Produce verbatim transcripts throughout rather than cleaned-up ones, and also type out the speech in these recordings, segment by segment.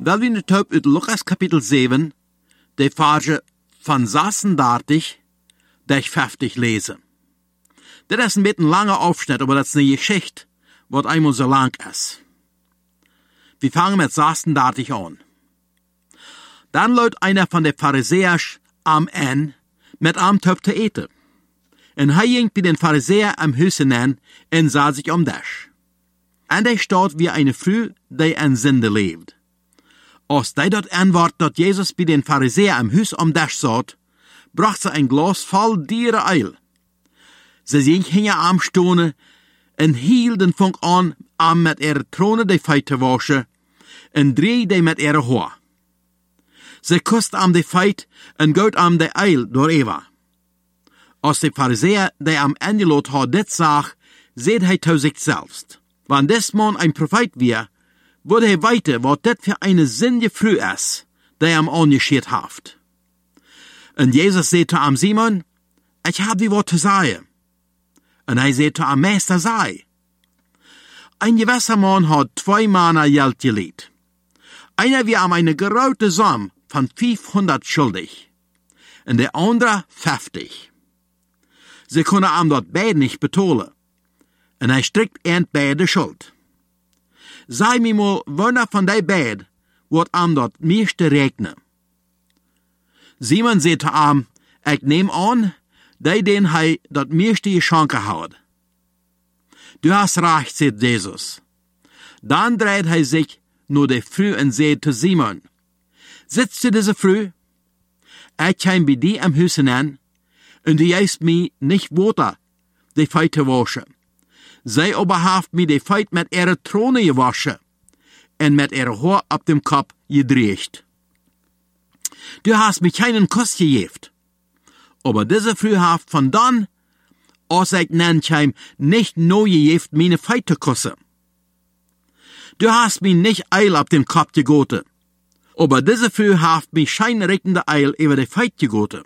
Wel we nu top uit Lukas kapitel zeven, de Verse van zesendertig durch vijftig lesen. Dit is een beetje een lange Aufschnitt, aber das ist eine Geschichte, wat einmal so lang ist. Wir fangen mit zesendertig an. Dann lädt einer von den Pharisäers am Ende mit am Töpf zu eten. Und er ging bei den Pharisäern am Hüssen an und sah sich um das. Und er steht wie eine Frau, die an Sünde lebt. Als die dort antwortet, dass Jesus bei den Pharisäern am Hüss um das sagt, brachte sie ein Glas voll Diere Eil. Sie ging hinter am Stone und hielden Funk an, am mit ihrer Trone die Feite waschen und dreh die mit ihrer Haar. Sie kusst am die Feit und geht am die Eil durch Eva. Als die Pharisäer, die am Ende lot hat, dit sag, seht hij zu sich selbst. Wenn des Mann ein Prophet wär, würde er weiter, was dit für eine sinnige Früh ist, die am angeschiert haft. Und Jesus sagte am Simon, ich hab dir was zu sagen. Und er sagte am Meister sei. Ein gewisser Mann hat zwei Männer Geld geliehen. Einer wie am eine geraute Summe von fünfhundert schuldig. Und der andere fünfzig. Sie können am dort beide nicht betalen. Und er strickt ent beide Schuld. Sei mir mal, wanneer von die beiden wird am dort meiste regnen. Simon sagte am, ich nehm an, die den hij dort meiste geschenke hat. Du hast recht, sagt Jesus. Dann dreht hij sich nur die Früh und sagt zu Simon, sitzt du diese Früh? Ich kam bei dir am Hüssen an, und du gibst mir nicht Wasser, die Feite waschen. Sie aber haft mir die Feit mit ihrer Throne gewaschen und mit ihrer Haar auf dem Kopf gedreht. Du hast mir keinen Kuss gegeben, aber diese Früh haft von dann, als ich nenn kein nicht neu gegeben, meine Feite kussen. Du hast mir nicht Eil auf dem Kopf gegoten, aber diese Früh haft mir scheinrichtende Eil über die Feit gegoten.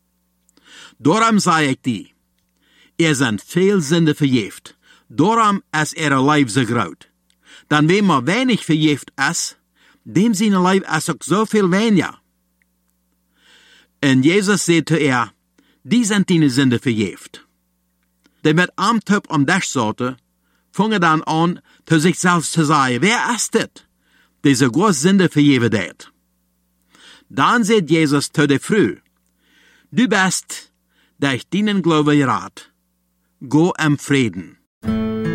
Darum sei ich dir, ihr sind viel Sünde verjeft, darum ist ihre Leib so groß. Dann wenn man wenig verjeft ist, dem seine Leib ist auch so viel weniger. Und Jesus sagte er, die sind deine Sünde verjeft. Der mit am Töpf um das sagte, fange dann an, zu sich selbst zu sagen, wer ist das, der so groß Sünde verjeven hat? Dann sagt Jesus zu der Früh, du bist, der ich deinen Glaube gerat, go im Frieden.